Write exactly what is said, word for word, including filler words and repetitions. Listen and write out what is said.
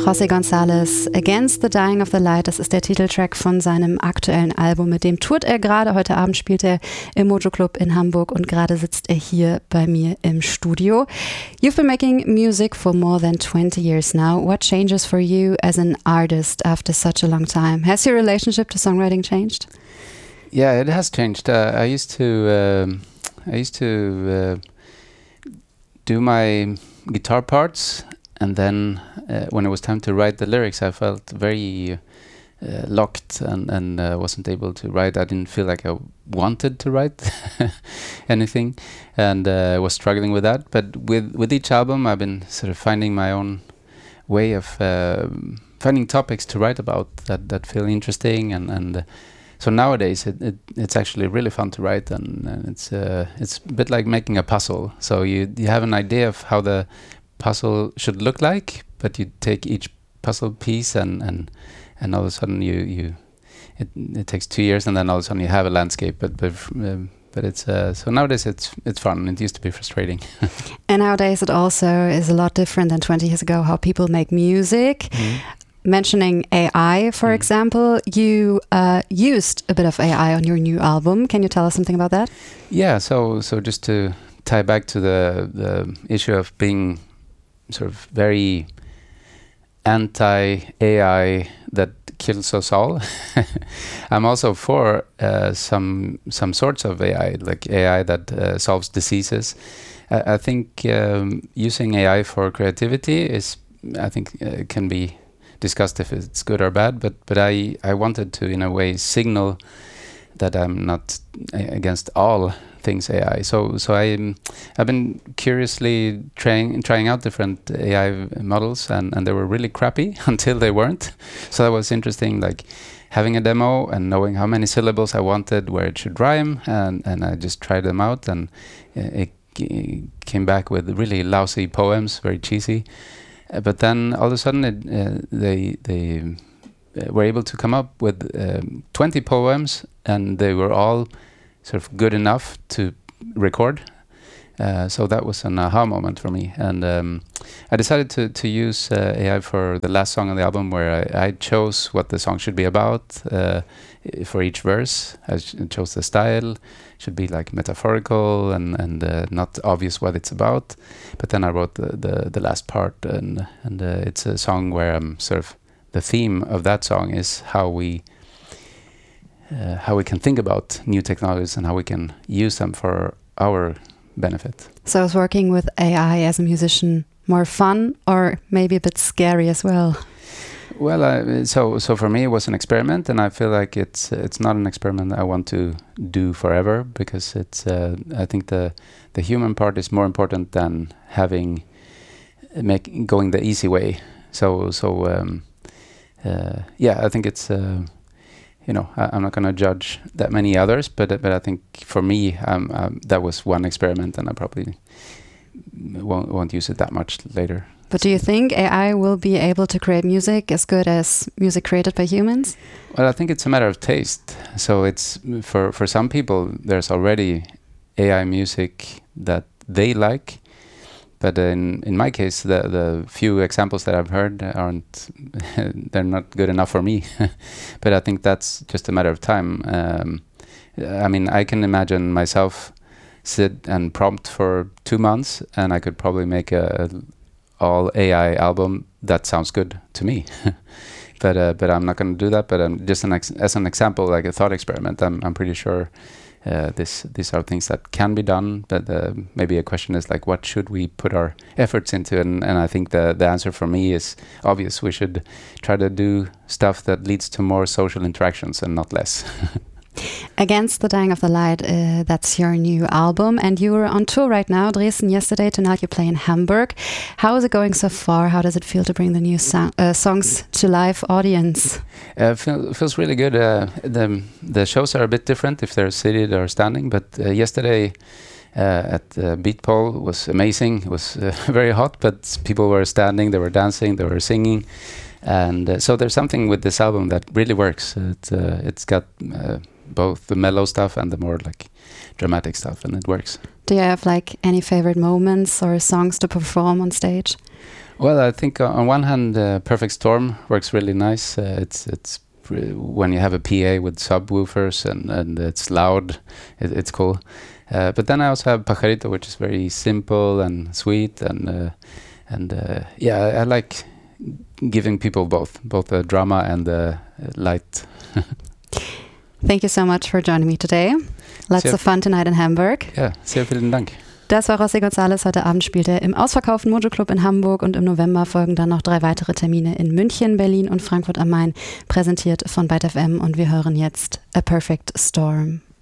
José González, Against the Dying of the Light, das ist der Titeltrack von seinem aktuellen Album. Mit dem tourt er gerade. Heute Abend spielt er im Mojo Club in Hamburg und gerade sitzt er hier bei mir im Studio. You've been making music for more than twenty years now. What changes for you as an artist after such a long time? Has your relationship to songwriting changed? Yeah, it has changed. Uh, I used to, um, I used to uh, do my guitar parts, and then uh, when it was time to write the lyrics, I felt very uh, locked and, and uh, wasn't able to write. I didn't feel like I wanted to write anything, and uh, was struggling with that. But with, with each album, I've been sort of finding my own way of uh, finding topics to write about that, that feel interesting, and, and uh, so nowadays it, it it's actually really fun to write, and, and it's uh, it's a bit like making a puzzle. So you you have an idea of how the puzzle should look like, but you take each puzzle piece and and, and all of a sudden you you it it takes two years and then all of a sudden you have a landscape. But but um, but it's uh, so nowadays it's it's fun. It used to be frustrating. And nowadays it also is a lot different than twenty years ago how people make music. Mm. Mentioning A I, for mm. example, you uh, used a bit of A I on your new album. Can you tell us something about that? Yeah, so so just to tie back to the the issue of being sort of very anti-A I that kills us all. I'm also for uh, some some sorts of A I, like A I that uh, solves diseases. I, I think um, using A I for creativity is, I think, uh, can be discussed if it's good or bad, but but I, I wanted to in a way signal that I'm not against all things A I. So so I I've been curiously trying trying out different A I models, and, and they were really crappy until they weren't. So that was interesting, like having a demo and knowing how many syllables I wanted, where it should rhyme, and, and I just tried them out, and it, it came back with really lousy poems, very cheesy. Uh, but then all of a sudden it, uh, they they uh, were able to come up with um, twenty poems, and they were all sort of good enough to record. Uh, so that was an aha moment for me, and um, I decided to to use uh, A I for the last song on the album, where I, I chose what the song should be about uh, for each verse. I ch- chose the style. Should be like metaphorical and and uh, not obvious what it's about. But then I wrote the the, the last part, and and uh, it's a song where um sort of the theme of that song is how we uh, how we can think about new technologies and how we can use them for our benefit. So is working with A I as a musician more fun or maybe a bit scary as well? Well, uh, so so for me it was an experiment, and I feel like it's it's not an experiment I want to do forever, because it's uh, I think the the human part is more important than having make going the easy way. So so um, uh, yeah, I think it's uh, you know I, I'm not going to judge that many others, but but I think for me um, um, that was one experiment, and I probably won't won't use it that much later. But do you think A I will be able to create music as good as music created by humans? Well, I think it's a matter of taste. So it's for for some people, there's already A I music that they like, but in in my case, the the few examples that I've heard aren't they're not good enough for me. But I think that's just a matter of time. Um, I mean, I can imagine myself sit and prompt for two months, and I could probably make a all A I album that sounds good to me. but uh, but I'm not going to do that. But um, just an ex- as an example, like a thought experiment, I'm I'm pretty sure uh, this these are things that can be done. But uh, maybe a question is like, what should we put our efforts into? And and I think the the answer for me is obvious. We should try to do stuff that leads to more social interactions and not less. Against the Dying of the Light, uh, that's your new album, and you're on tour right now. Dresden yesterday, tonight you play in Hamburg. How is it going so far? How does it feel to bring the new so- uh, songs to live audience? Uh, feel, feels really good. Uh, the the shows are a bit different if they're seated or standing, but uh, yesterday uh, at uh, Beatpole was amazing. It was uh, very hot, but people were standing, they were dancing, they were singing. And uh, so there's something with this album that really works. It, uh, it's got uh, both the mellow stuff and the more like dramatic stuff, and it works. Do you have like any favorite moments or songs to perform on stage? Well, I think uh, on one hand, uh, Perfect Storm works really nice. Uh, it's it's when you have a P A with subwoofers and, and it's loud, it, it's cool. Uh, but then I also have Pajarito, which is very simple and sweet, and uh, and uh, yeah, I, I like giving people both, both the drama and the light. Thank you so much for joining me today. Lots sehr of fun tonight in Hamburg. Ja, sehr vielen Dank. Das war José González. Heute Abend spielt er im ausverkauften Mojo Club in Hamburg und im November folgen dann noch drei weitere Termine in München, Berlin und Frankfurt am Main, präsentiert von Byte F M, und wir hören jetzt A Perfect Storm.